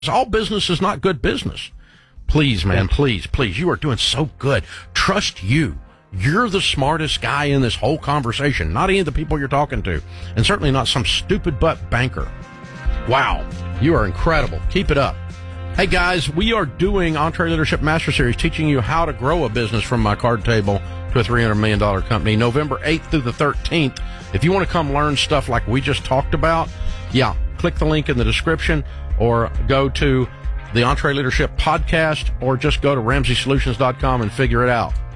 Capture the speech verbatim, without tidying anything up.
All business is not good business. Please, man, please, please. You are doing so good. Trust you. You're the smartest guy in this whole conversation, not any of the people you're talking to, and certainly not some stupid butt banker. Wow. You are incredible. Keep it up. Hey, guys, we are doing EntreLeadership Master Series, teaching you how to grow a business from my card table to a three hundred million dollars company, November eighth through the thirteenth. If you want to come learn stuff like we just talked about, yeah, click the link in the description or go to the EntreLeadership podcast or just go to ramsey solutions dot com and figure it out.